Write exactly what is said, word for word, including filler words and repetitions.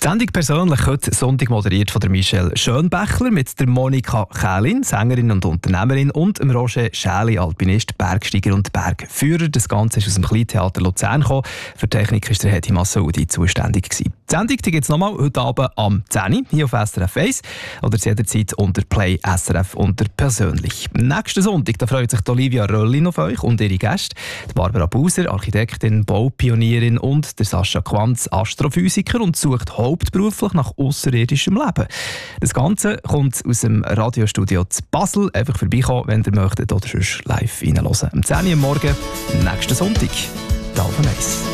Die Sendung persönlich heute Sonntag moderiert von der Michelle Schönbächler mit der Monika Kählin, Sängerin und Unternehmerin, und dem Roger Schäli, Alpinist, Bergsteiger und Bergführer. Das Ganze ist aus dem Kleintheater Luzern gekommen. Für die Technik war der Hedi Massoudi zuständig gewesen. Die Sendung gibt es nochmal heute Abend am zehn Uhr hier auf S R F eins oder zu jeder Zeit unter Play S R F unter persönlich. Nächsten Sonntag da freut sich Olivia Röllin auf euch und ihre Gäste. Die Barbara Buser, Architektin, Baupionierin, und der Sascha Quanz, Astrophysiker, und sucht hauptberuflich nach außerirdischem Leben. Das Ganze kommt aus dem Radiostudio zu Basel. Einfach vorbeikommen, wenn ihr möchtet, oder sonst live reinhören. Am zehn Uhr am Morgen, nächsten Sonntag. Da auf eins.